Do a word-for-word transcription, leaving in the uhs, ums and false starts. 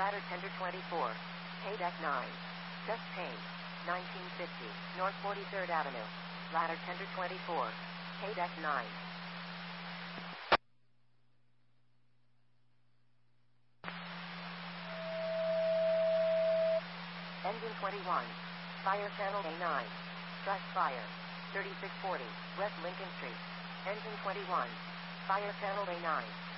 Ladder tender twenty-four. K deck nine. Just paint. nineteen fifty. North forty-third Avenue. Ladder tender twenty-four. K deck nine. Engine twenty-one. Fire channel A nine. Stress fire. thirty-six forty. West Lincoln Street. Engine twenty-one. Fire channel A nine.